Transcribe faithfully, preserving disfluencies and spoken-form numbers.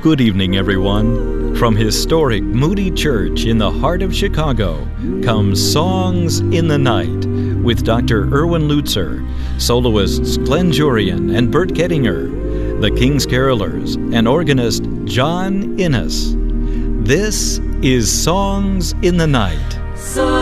Good evening, everyone. From historic Moody Church in the heart of Chicago comes Songs in the Night with Doctor Erwin Lutzer, soloists Glenn Jurian and Bert Kettinger, the King's Carolers, and organist John Innes. This is Songs in the Night.